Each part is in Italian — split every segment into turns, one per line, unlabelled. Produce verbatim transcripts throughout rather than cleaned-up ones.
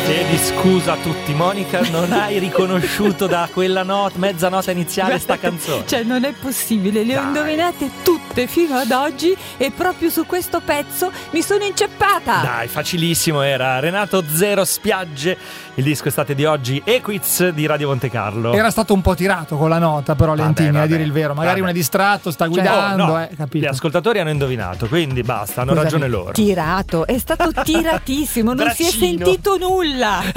Chiedi scusa a tutti, Monica, non hai riconosciuto da quella nota, mezza nota iniziale sta canzone.
Cioè non è possibile, le ho
Dai.
indovinate tutte fino ad oggi e proprio su questo pezzo mi sono inceppata.
Dai, facilissimo era. Renato Zero Spiagge, il disco estate di oggi, Equiz di Radio Monte Carlo.
Era stato un po' tirato con la nota, però Lentini,
Vabbè,
a
vabbè,
dire il vero. Magari
vabbè.
uno è distratto, sta guidando,
Oh, no.
eh, capito?
Gli ascoltatori hanno indovinato, quindi basta, hanno
Scusami.
ragione loro.
Tirato, è stato tiratissimo, non si è
Braccino.
sentito nulla.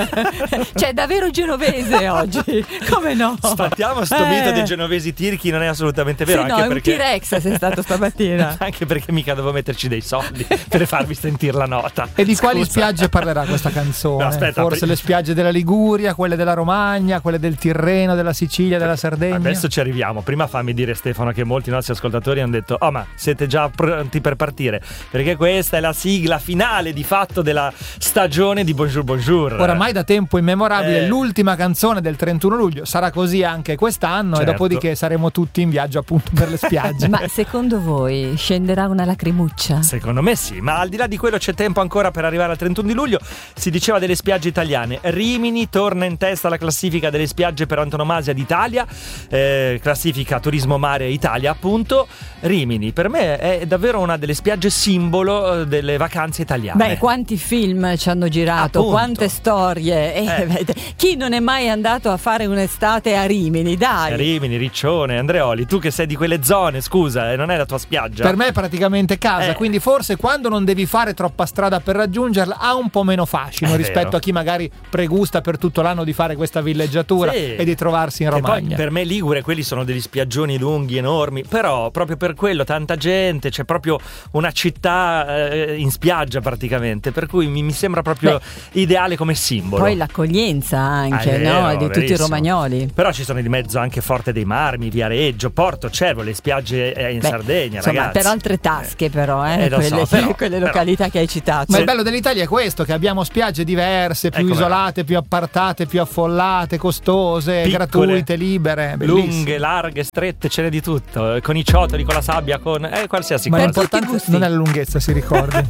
Cioè davvero genovese oggi, come no?
Sfattiamo sto
Eh.
mito dei genovesi tirchi, non è assolutamente vero.
Sì, no,
anche
è un
perché...
T-Rex sei stato stamattina.
Anche perché mica devo metterci dei soldi per farvi sentire la nota.
E di
Scusa.
quali spiagge parlerà questa canzone?
No, aspetta,
Forse
pri-
le spiagge della Liguria, quelle della Romagna, quelle del Tirreno, della Sicilia, della Sardegna?
Adesso ci arriviamo. Prima fammi dire, Stefano, che molti nostri ascoltatori hanno detto: oh, ma siete già pronti per partire? Perché questa è la sigla finale di fatto della stagione di Bonjour Bonjour.
Oramai da tempo immemorabile,
Eh.
l'ultima canzone del trentuno luglio. Sarà così anche quest'anno,
Certo.
e dopodiché saremo tutti in viaggio appunto per le spiagge.
Ma secondo voi scenderà una lacrimuccia?
Secondo me sì, ma al di là di quello c'è tempo ancora per arrivare al trentuno di luglio. Si diceva delle spiagge italiane. Rimini torna in testa alla classifica delle spiagge per antonomasia d'Italia, eh, classifica Turismo Mare Italia appunto. Rimini per me è davvero una delle spiagge simbolo delle vacanze italiane.
Beh, quanti film ci hanno girato,
Appunto.
quante storie. Eh,
Eh.
vede, chi non è mai andato a fare un'estate a Rimini? Dai.
Rimini, Riccione, Andreoli, tu che sei di quelle zone, scusa, eh, non è la tua spiaggia?
Per me è praticamente casa,
Eh.
quindi forse quando non devi fare troppa strada per raggiungerla ha un po' meno fascino
È
rispetto
vero.
a chi magari pregusta per tutto l'anno di fare questa villeggiatura
Sì.
e di trovarsi in
Che poi
Romagna.
per me Ligure quelli sono degli spiaggioni lunghi, enormi, però proprio per quello tanta gente, c'è proprio una città eh, in spiaggia praticamente, per cui mi, mi sembra proprio ideale come simbolo.
Poi l'accoglienza anche,
Ah, è vero,
no? Di tutti i
verissimo.
romagnoli.
Però ci sono di mezzo anche Forte dei Marmi, Viareggio, Porto Cervo, le spiagge eh, in
Beh,
Sardegna,
insomma,
ragazzi.
per altre tasche però, eh,
Eh, lo so,
quelle,
però-
quelle
però-
località che hai citato.
Ma
Se-
il bello dell'Italia è questo, che abbiamo spiagge diverse, più
Ecco,
isolate, più appartate, più affollate, costose,
Piccole,
gratuite, libere, bellissime.
lunghe, larghe, strette, ce n'è di tutto, eh, con i ciotoli, con la sabbia, con eh, qualsiasi
Ma
cosa.
l'importante
gusti.
non è la lunghezza, si ricordi.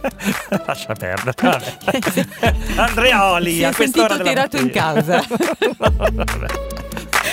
Lascia perdere. Vabbè. Andreoli,
Si
a
è
quest'ora
sentito
della
tirato in
mattina.
causa.
Vabbè.